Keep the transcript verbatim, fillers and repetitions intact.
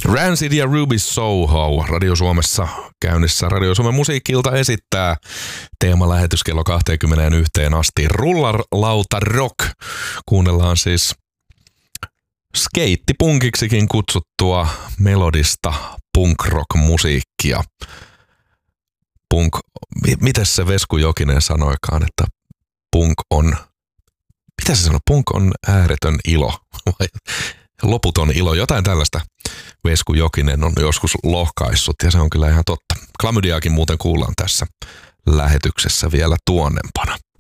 Rancid ja Ruby Soho Radio Suomessa käynnissä. Radio Suomen musiikki-ilta esittää teemalähetys kello kaksikymmentäyksi asti. Rullarlauta rock. Kuunnellaan siis skeittipunkiksikin kutsuttua melodista punk-rock-musiikkia. Punk, mites se Vesku Jokinen sanoikaan, että punk on, mitä se sanoi, punk on ääretön ilo, vai loputon ilo, jotain tällaista Vesku Jokinen on joskus lohkaissut, ja se on kyllä ihan totta. Klamydiaakin muuten kuullaan tässä lähetyksessä vielä tuonnempana.